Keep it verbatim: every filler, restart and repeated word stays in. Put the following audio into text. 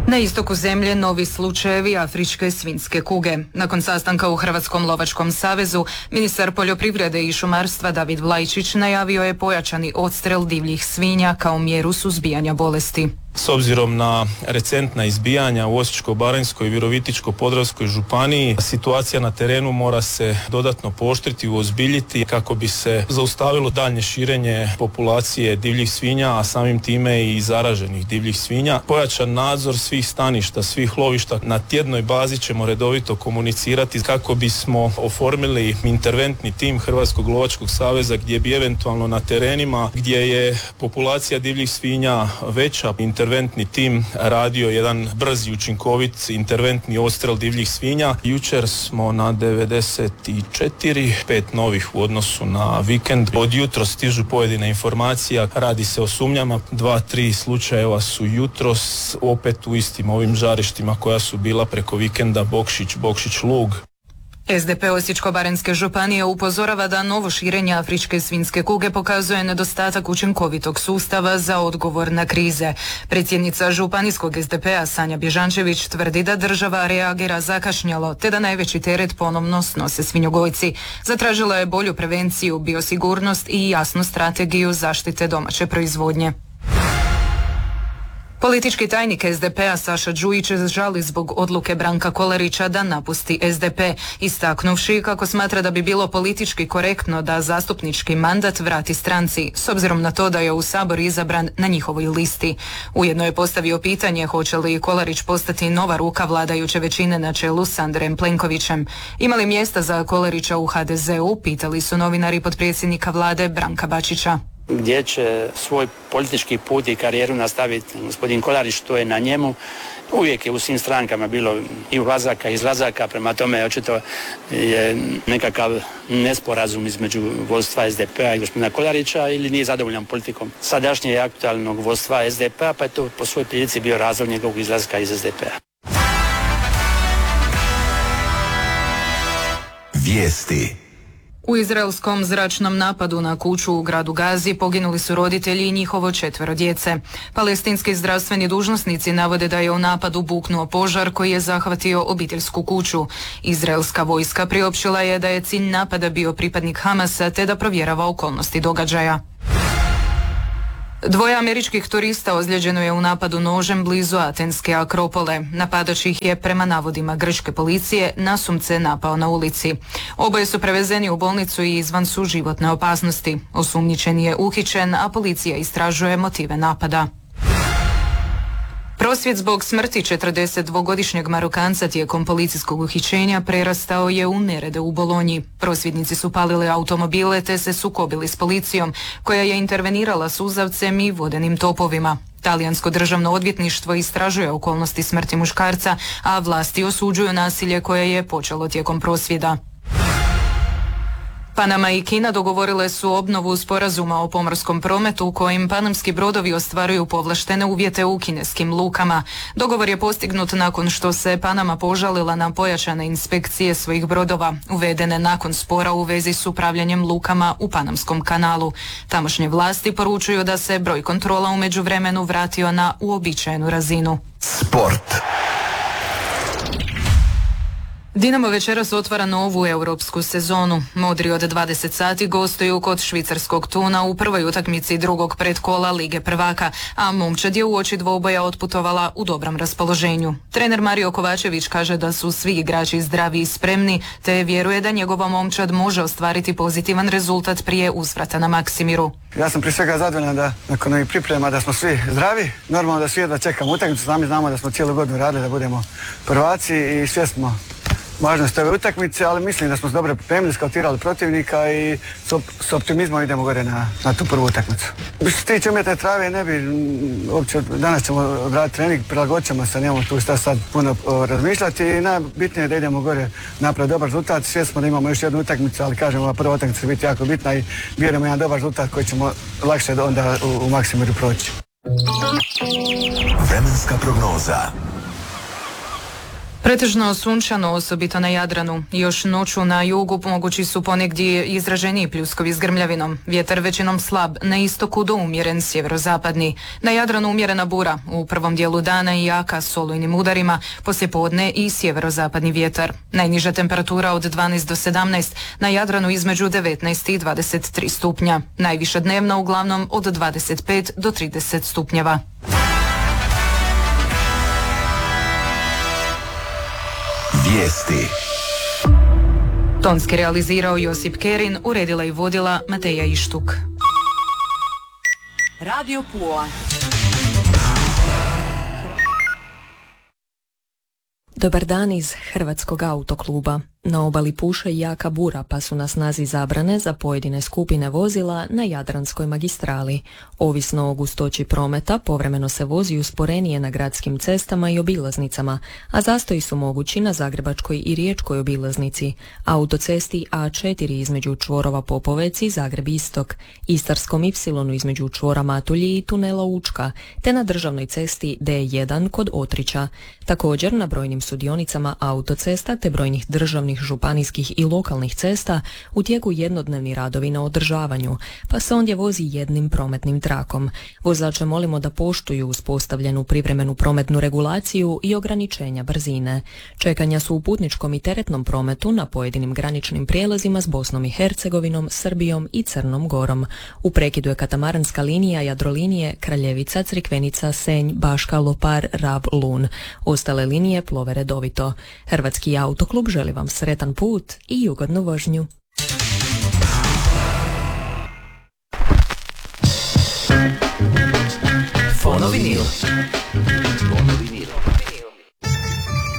Na istoku zemlje novi slučajevi afričke svinjske kuge. Nakon sastanka u Hrvatskom lovačkom savezu, ministar poljoprivrede i šumarstva David Vlajčić najavio je pojačani odstrel divljih svinja kao mjeru suzbijanja bolesti. S obzirom na recentna izbijanja u Osječko-baranjskoj i Virovitičko-podravskoj županiji, situacija na terenu mora se dodatno pooštriti, uozbiljiti kako bi se zaustavilo daljnje širenje populacije divljih svinja, a samim time i zaraženih divljih svinja. Pojačan nadzor svih staništa, svih lovišta na tjednoj bazi ćemo redovito komunicirati kako bismo oformili interventni tim Hrvatskog lovačkog saveza gdje bi eventualno na terenima gdje je populacija divljih svinja veća, interventni tim radio jedan brzi, učinkovit interventni odstrel divljih svinja. Jučer smo na devedeset četiri, pet novih u odnosu na vikend. Od jutros stižu pojedine informacija, radi se o sumnjama. Dva, tri slučajeva su jutros opet u istim ovim žarištima koja su bila preko vikenda Bokšić, Bokšić Lug. S D P Osječko-baranjske županije upozorava da novo širenje afričke svinjske kuge pokazuje nedostatak učinkovitog sustava za odgovor na krize. Predsjednica županijskog S D P-a Sanja Bježančević tvrdi da država reagira zakašnjelo, te da najveći teret ponovno snose svinjogojci. Zatražila je bolju prevenciju, biosigurnost i jasnu strategiju zaštite domaće proizvodnje. Politički tajnik S D P-a Saša Đujić žali zbog odluke Branka Kolarića da napusti S D P, istaknuvši kako smatra da bi bilo politički korektno da zastupnički mandat vrati stranci, s obzirom na to da je u Sabor izabran na njihovoj listi. Ujedno je postavio pitanje hoće li Kolarić postati nova ruka vladajuće većine na čelu s Andrejem Plenkovićem. Ima li mjesta za Kolarića u H D Z-u, pitali su novinari potpredsjednika vlade Branka Bačića. Gdje će svoj politički put i karijeru nastaviti gospodin Kolarić, to je na njemu. Uvijek je u svim strankama bilo i ulazaka i izlazaka, prema tome očito je nekakav nesporazum između vodstva S D P-a i gospodina Kolarića ili nije zadovoljan politikom sadašnjeg i aktualnog vodstva S D P-a, pa je to po svoj prilici bio razlog njegovog izlaska iz S D P-a. Vijesti. U izraelskom zračnom napadu na kuću u gradu Gazi poginuli su roditelji i njihovo četvero djece. Palestinski zdravstveni dužnosnici navode da je u napadu buknuo požar koji je zahvatio obiteljsku kuću. Izraelska vojska priopćila je da je cilj napada bio pripadnik Hamasa te da provjerava okolnosti događaja. Dvoje američkih turista ozlijeđeno je u napadu nožem blizu Atenske Akropole. Napadač ih je, prema navodima grčke policije, nasumce napao na ulici. Oboje su prevezeni u bolnicu i izvan su životne opasnosti. Osumnjičeni je uhićen, a policija istražuje motive napada. Prosvjed zbog smrti četrdesetdvogodišnjeg Marokanca tijekom policijskog uhićenja prerastao je u nerede u Bolonji. Prosvjednici su palili automobile te se sukobili s policijom, koja je intervenirala suzavcem i vodenim topovima. Talijansko državno odvjetništvo istražuje okolnosti smrti muškarca, a vlasti osuđuju nasilje koje je počelo tijekom prosvjeda. Panama i Kina dogovorile su obnovu sporazuma o pomorskom prometu kojim panamski brodovi ostvaruju povlaštene uvjete u kineskim lukama. Dogovor je postignut nakon što se Panama požalila na pojačane inspekcije svojih brodova, uvedene nakon spora u vezi s upravljanjem lukama u Panamskom kanalu. Tamošnje vlasti poručuju da se broj kontrola u međuvremenu vratio na uobičajenu razinu. Sport. Dinamo večeras otvara novu europsku sezonu. Modri od dvadeset sati gostuju kod švicarskog Tuna u prvoj utakmici drugog predkola Lige prvaka, a momčad je uoči dvoboja otputovala u dobrom raspoloženju. Trener Mario Kovačević kaže da su svi igrači zdravi i spremni, te vjeruje da njegova momčad može ostvariti pozitivan rezultat prije uzvrata na Maksimiru. Ja sam prije svega zadovoljan da nakon ovih priprema da smo svi zdravi. Normalno da svi jedva čekamo utakmicu, sami znamo da smo cijelu godinu radili da budemo prvaci i svjesni važnost ove utakmice, ali mislim da smo se dobro pripremili, skautirali protivnika i s, op- s optimizmom idemo gore na, na tu prvu utakmicu. Što se tiče umjetne trave, ne bi uopće, danas ćemo odraditi trening, prilagodit ćemo se, nemamo tu šta sad puno o, razmišljati i najbitnije je da idemo gore napraviti dobar rezultat. Svjesni smo da imamo još jednu utakmicu, ali kažemo ova prva utakmica će biti jako bitna i vjerujemo jedan dobar rezultat koji ćemo lakše onda u, u Maksimiru proći. Vremenska prognoza. Pretežno sunčano, osobito na Jadranu. Još noću na jugu mogući su ponegdje izraženiji pljuskovi s grmljavinom. Vjetar većinom slab, na istoku do umjeren sjeverozapadni. Na Jadranu umjerena bura, u prvom dijelu dana i jaka s olujnim udarima, poslijepodne i sjeverozapadni vjetar. Najniža temperatura od dvanaest do sedamnaest, na Jadranu između devetnaest i dvadeset tri stupnja. Najviša dnevna uglavnom od dvadeset pet do trideset stupnjeva. Vijesti. Tonski realizirao Josip Kerin, uredila i vodila Mateja Ištuk. Radio Pula. Dobar dan iz Hrvatskog autokluba. Na obali puše jaka bura, pa su na snazi zabrane za pojedine skupine vozila na Jadranskoj magistrali. Ovisno o gustoći prometa, povremeno se vozi usporenije na gradskim cestama i obilaznicama, a zastoji su mogući na Zagrebačkoj i Riječkoj obilaznici, autocesti A četiri između čvorova Popovec i Zagreb Istok, Istarskom Y između čvora Matulji i tunela Učka, te na državnoj cesti D jedan kod Otrića. Također na brojnim sudionicama autocesta te brojnih državnih, županijskih i lokalnih cesta u tijeku jednodnevni radovi na održavanju, pa se ondje vozi jednim prometnim trakom. Vozače molimo da poštuju uspostavljenu privremenu prometnu regulaciju i ograničenja brzine. Čekanja su u putničkom i teretnom prometu na pojedinim graničnim prijelazima s Bosnom i Hercegovinom, Srbijom i Crnom Gorom. U prekidu je katamaranska linija Jadrolinije Kraljevica, Crikvenica, Senj, Baška, Lopar, Rab, Lun. Ostale linije plove redovito. Hrvatski autoklub želi vam sretan put i ugodnu vožnju. Fono vinil.